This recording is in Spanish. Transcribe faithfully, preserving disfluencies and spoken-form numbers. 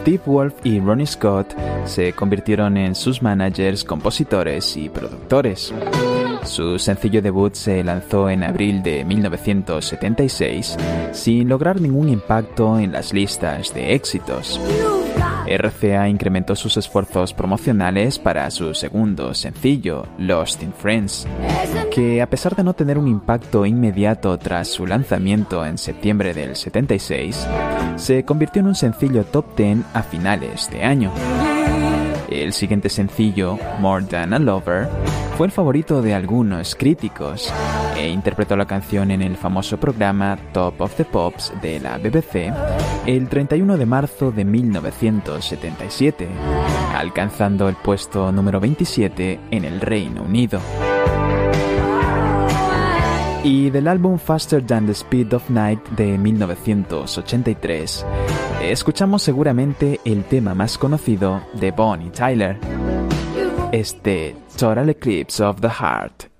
Steve Wolf y Ronnie Scott se convirtieron en sus managers, compositores y productores. Su sencillo debut se lanzó en abril de mil novecientos setenta y seis, sin lograr ningún impacto en las listas de éxitos. R C A incrementó sus esfuerzos promocionales para su segundo sencillo, Lost in Friends, que a pesar de no tener un impacto inmediato tras su lanzamiento en septiembre del setenta y seis, se convirtió en un sencillo top diez a finales de año. El siguiente sencillo, More Than a Lover, fue el favorito de algunos críticos e interpretó la canción en el famoso programa Top of the Pops de la B B C el treinta y uno de marzo de mil novecientos setenta y siete, alcanzando el puesto número veintisiete en el Reino Unido. Y del álbum Faster Than the Speed of Night de mil novecientos ochenta y tres, escuchamos seguramente el tema más conocido de Bonnie Tyler, este Total Eclipse of the Heart.